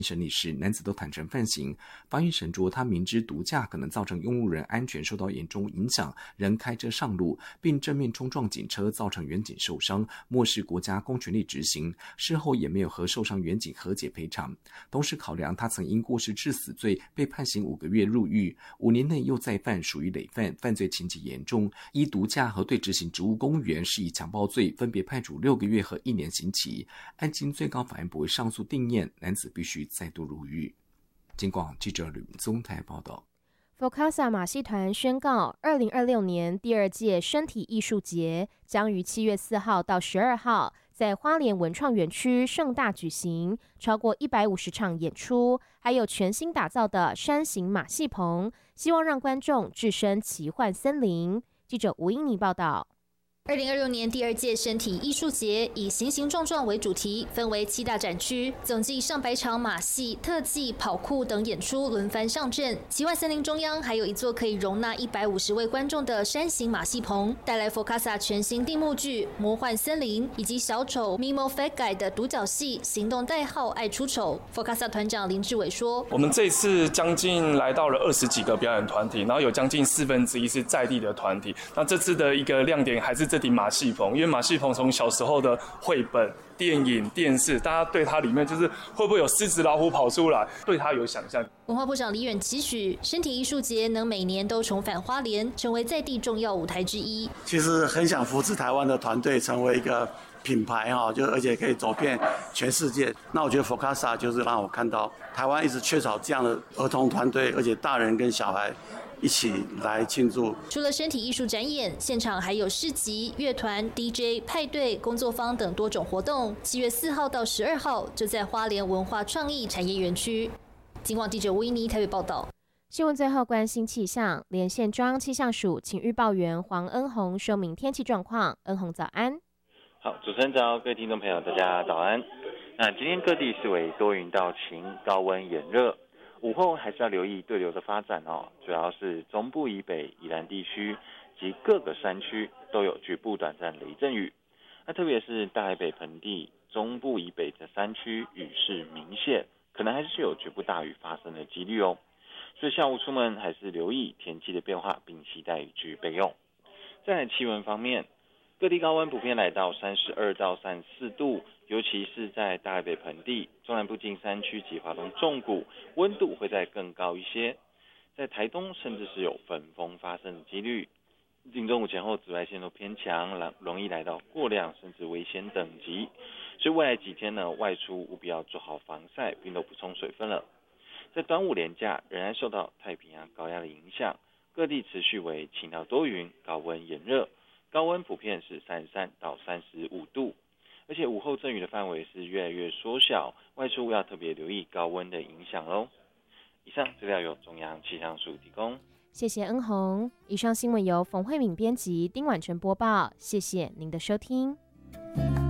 审理时，男子都坦诚犯行。法院审酌他明知毒驾可能造成用路人安全受到严重影响，仍开车上路，并正面冲撞警车，造成远警受伤，漠视国家公权力执行。事后也没有和受伤远警和解赔偿。同时考量他曾因过失致死罪被判刑5个月入狱，5年内又再犯，属于累犯，犯罪情节严重，依毒驾和对执行职务公务员施以强暴罪，分别判处6个月和1年刑期。案经最高法院不会上诉定谳，男子必须再度入狱。警广记者吕宗台报道。 FOCASA 马戏团宣告，2026年第2届身体艺术节将于7月4号到12号在花莲文创园区盛大举行，超过150场演出，还有全新打造的山形马戏棚，希望让观众置身奇幻森林。记者吴英妮报道。 2026年第2届身体艺术节以形形状状为主题，分为7大展区，总计上百场马戏、特技、跑酷等演出轮番上阵。奇幻森林中央还有一座可以容纳150位观众的山形马戏棚，带来 FOCASA 全新定目剧《魔幻森林》以及小丑 Mimo Fat 的独角戏行动代号爱出丑。FOCASA 团长林志伟说：“ 我们这次将近来到了20几个表演团体，然后有将近1/4是在地的团体。那这次的一个亮点还是这顶马戏棚，因为马戏棚从小时候的绘本、电影、电视，大家对它里面就是会不会有狮子、老虎跑出来，对它有想象。” 文化部长李远期许身体艺术节能每年都重返花莲，成为在地重要舞台之一。 其实很想扶持台湾的团队成为一个品牌哈，而且可以走遍全世界。那我觉得 FOCASA 就是让我看到台湾一直缺少这样的儿童团队，而且大人跟小孩一起来庆祝。 除了身体艺术展演，现场还有市集、乐团、DJ、派对、工作坊等多种活动。7月4号到12号就在花莲文化创意产业园区。警广记者吴依妮台北报道。 新闻最后关心气象，连线中央气象署请预报员黄恩宏说明天气状况。恩宏早安。 好，主持人早，各位听众朋友大家早安。那今天各地是为多云到晴，高温炎热。午后还是要留意对流的发展哦，主要是中部以北、宜兰地区及各个山区都有局部短暂雷阵雨。那特别是大台北盆地、中部以北的山区雨势明显，可能还是有局部大雨发生的几率哦。所以下午出门还是留意天气的变化，并携带雨具备用。再来气温方面，各地高温普遍来到32到34度，尤其是在大台北盆地、中南部近山区及华东重谷，温度会再更高一些。在台东甚至是有焚风发生的几率。近中午前后紫外线都偏强，容易来到过量甚至危险等级。所以未来几天呢，外出务必要做好防晒，并都补充水分了。在端午连假仍然受到太平洋高压的影响，各地持续为晴到多云，高温炎热。高温普遍是33到35度，而且午后阵雨的范围是越来越缩小，外出要特别留意高温的影响咯。以上资料由中央气象署提供。 谢谢恩宏。以上新闻由冯慧敏编辑，丁婉纯播报。谢谢您的收听。